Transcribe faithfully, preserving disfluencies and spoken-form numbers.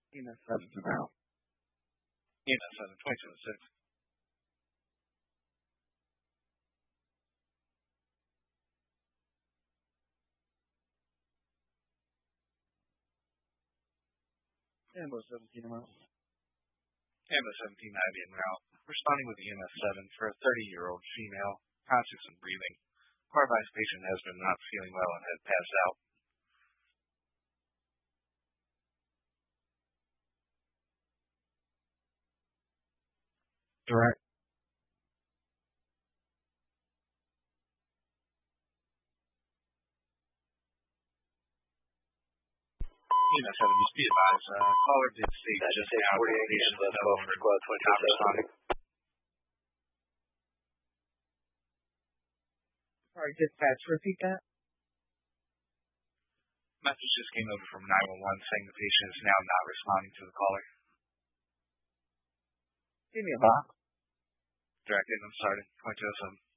E M S seven to now. E M S seven, twenty-two oh six. Ambo seventeen en route. Ambo seventeen ninety en route. Responding with E M S seven for a thirty-year-old female, conscious and breathing. Carvice patient has been not feeling well and had passed out. Direct. E M S seven, just be advised, uh, caller did state That just is now forty-eight, that patient left no call longer for squad twenty-two not responding. Sorry, dispatch, repeat that. Message just came over from nine one one saying the patient is now not responding to the caller. Give me a box. Direct in, I'm starting. twenty-two oh seven.